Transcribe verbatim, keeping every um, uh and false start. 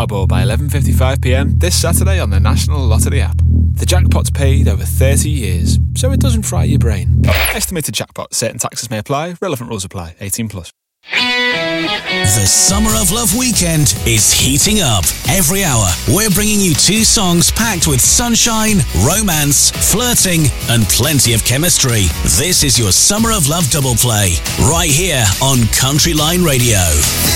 Powerball by eleven fifty-five p m this Saturday on the National Lottery app. The jackpot's paid over thirty years, so it doesn't fry your brain. Estimated jackpot. Certain taxes may apply. Relevant rules apply. eighteen plus. The Summer of Love weekend is heating up. Every hour, we're bringing you two songs packed with sunshine, romance, flirting, and plenty of chemistry. This is your Summer of Love double play, right here on Country Line Radio.